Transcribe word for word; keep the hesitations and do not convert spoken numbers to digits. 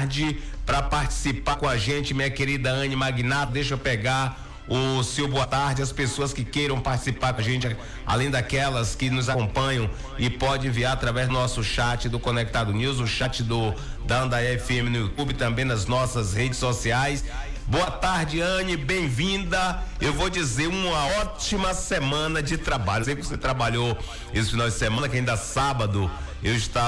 tarde para participar com a gente, minha querida Anne Magnato. Deixa eu pegar o seu boa tarde, as pessoas que queiram participar com a gente, além daquelas que nos acompanham e pode enviar através do nosso chat do Conectado News, o chat do da Andaiá F M no YouTube, também nas nossas redes sociais. Boa tarde, Anne, bem-vinda. Eu vou dizer uma ótima semana de trabalho. Sei que você trabalhou esse final de semana, que ainda sábado eu estava